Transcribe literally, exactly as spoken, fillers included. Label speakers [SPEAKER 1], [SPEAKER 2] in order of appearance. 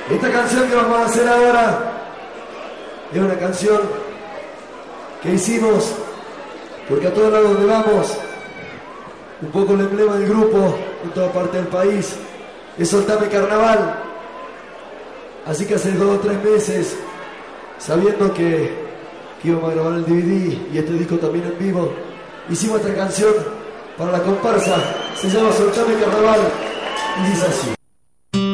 [SPEAKER 1] Esta canción que vamos a hacer ahora es una canción que hicimos porque a todos lados donde vamos, un poco el emblema del grupo en toda parte del país es Soltame Carnaval. Así que hace dos o tres meses, sabiendo que, que íbamos a grabar el D V D y este disco también en vivo, hicimos esta canción para la comparsa. Se llama Soltame Carnaval y dice así.